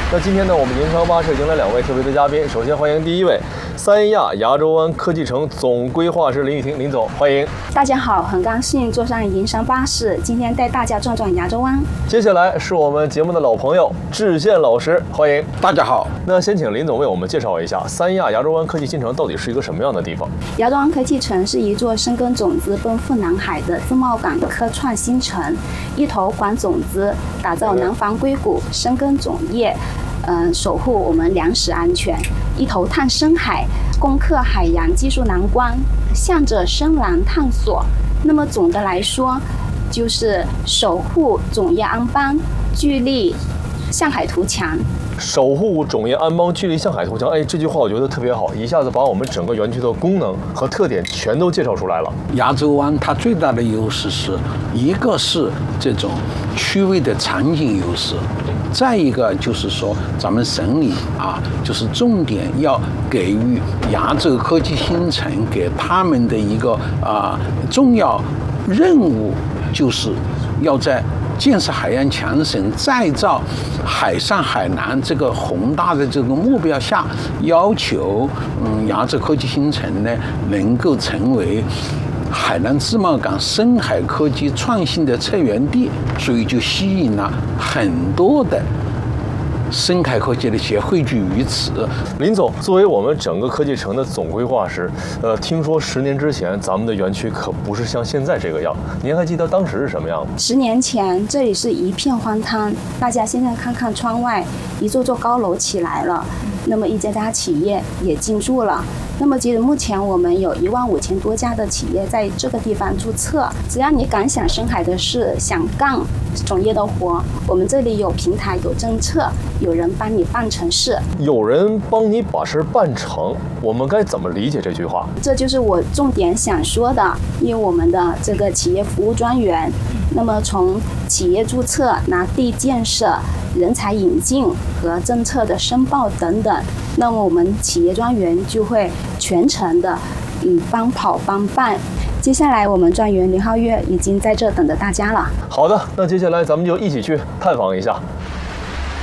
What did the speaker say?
那今天呢，我们银川巴士迎来2位特别的嘉宾。首先欢迎第一位，三亚亚洲湾科技城总规划师林玉婷林总，欢迎。 大家好，很高兴坐上银山巴士，今天带大家转转亚洲湾。 接下来是我们节目的老朋友智宪老师，欢迎。 大家好。 那先请林总为我们介绍一下三亚亚洲湾科技新城到底是一个什么样的地方？ 亚洲湾科技城是一座深耕种子、奔赴南海的自贸港科创新城，一头管种子，打造南方硅谷，深耕种业。守护我们粮食安全，一头探深海，攻克海洋技术难关，向着深蓝探索。那么总的来说，就是守护种业安邦，聚力向海图强。 守护种业安邦，聚力向海图强。这句话我觉得特别好，一下子把我们整个园区的功能和特点全都介绍出来了。 亚洲湾它最大的优势是一个是这种区位的场景优势，再一个就是说咱们省里就是重点要给予亚洲科技新城给他们的一个重要任务，就是要在建设海洋强省、再造海上海南这个宏大的这个目标下，要求亚洲科技新城呢能够成为海南自贸港深海科技创新的策源地，所以就吸引了很多的深海科技的企业汇聚于此。 林总，作为我们整个科技城的总规划师，听说10年之前咱们的园区可不是像现在这个样，您还记得当时是什么样子 ？10年前这里是一片荒滩，大家现在看看窗外，一座座高楼起来了，那么一家家企业也进驻了。那么截止目前，我们有15000多家的企业在这个地方注册。只要你敢想深海的事，想干种业的活，我们这里有平台、有政策，有人帮你办成事。 有人帮你把事办成，我们该怎么理解这句话？ 这就是我重点想说的。因为我们的这个企业服务专员，那么从企业注册、拿地建设、人才引进和政策的申报等等，那么我们企业专员就会全程的帮跑帮办。接下来我们专员林浩月已经在这等着大家了。 好的，那接下来咱们就一起去探访一下。